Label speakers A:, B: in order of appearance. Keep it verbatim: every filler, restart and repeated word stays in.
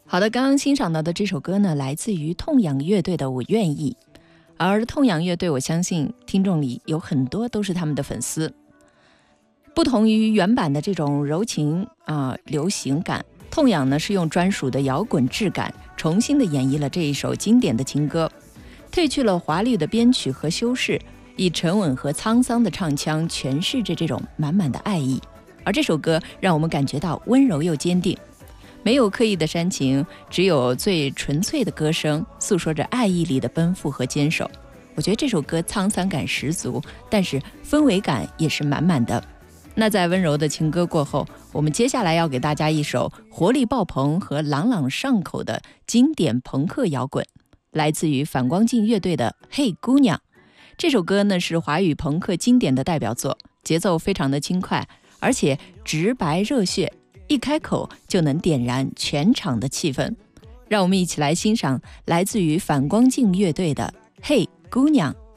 A: 好的，刚刚欣赏到的这首歌呢，来自于痛仰乐队的《我愿意》。而痛仰乐队，我相信听众里有很多都是他们的粉丝。不同于原版的这种柔情啊、呃、流行感，痛仰呢是用专属的摇滚质感，重新的演绎了这一首经典的情歌，褪去了华丽的编曲和修饰，以沉稳和沧桑的唱腔诠释着这种满满的爱意。而这首歌让我们感觉到温柔又坚定，没有刻意的煽情，只有最纯粹的歌声，诉说着爱意里的奔赴和坚守。我觉得这首歌沧桑感十足，但是氛围感也是满满的。那在温柔的情歌过后，我们接下来要给大家一首活力爆棚和朗朗上口的经典朋克摇滚，来自于反光镜乐队的《嘿姑娘》。这首歌呢是华语朋克经典的代表作，节奏非常的轻快，而且直白热血，一开口就能点燃全场的气氛。让我们一起来欣赏来自于反光镜乐队的《嘿姑娘》。